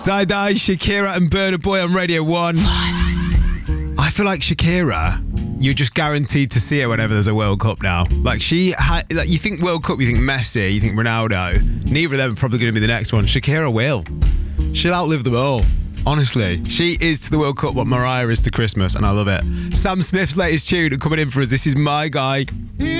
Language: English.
Die, Shakira and Burna Boy on Radio 1. I feel like Shakira, you're just guaranteed to see her whenever there's a World Cup now. Like, you think World Cup, you think Messi, you think Ronaldo. Neither of them are probably going to be the next one. Shakira will. She'll outlive them all. Honestly, she is to the World Cup what Mariah is to Christmas, and I love it. Sam Smith's latest tune coming in for us. This is My Guy.